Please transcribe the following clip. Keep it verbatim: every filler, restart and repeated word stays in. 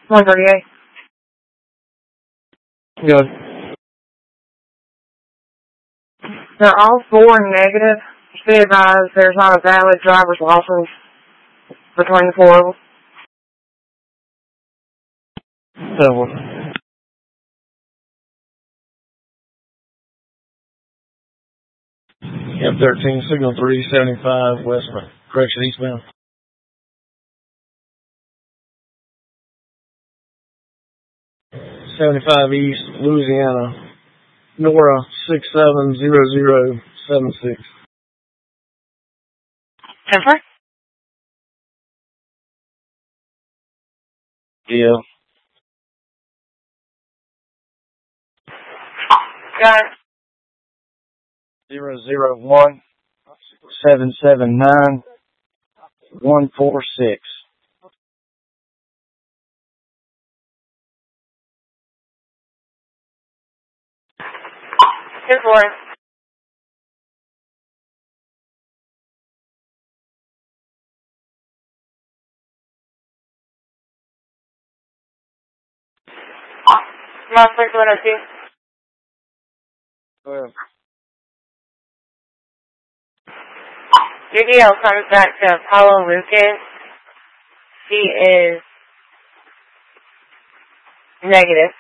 one thirty-eight. Good. They're all four negative. Be advised, there's not a valid driver's license between the four of them. Several. F thirteen, signal three seventy-five, westbound. Correction, eastbound. seventy-five East, Louisiana. Nora six seven zero zero seven six. Temper? Yeah. Got it. Zero zero one seven seven nine one four six. Good morning. My first one or two. Go ahead. Your D L comes back to Paulo Lucas. He is negative.